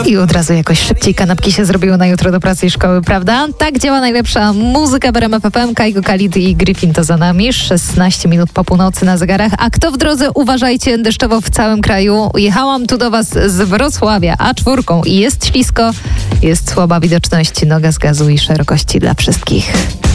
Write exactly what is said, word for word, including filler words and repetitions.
I od razu jakoś szybciej kanapki się zrobiły na jutro do pracy i szkoły, prawda? Tak działa najlepsza muzyka w R M F F M. Kajgo, Khalid i Griffin to za nami. szesnaście minut po północy na zegarach. A kto w drodze? Uważajcie, deszczowo w całym kraju. Jechałam tu do was z Wrocławia A cztery i jest ślisko, jest słaba widoczność, noga z gazu i szerokości dla wszystkich.